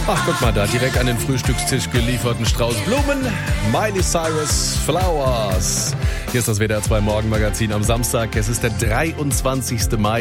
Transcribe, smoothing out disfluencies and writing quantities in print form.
Ach, guck mal da, direkt an den Frühstückstisch gelieferten Strauß Blumen. Miley Cyrus Flowers. Hier ist das WDR 2 Morgenmagazin am Samstag. Es ist der 23. Mai.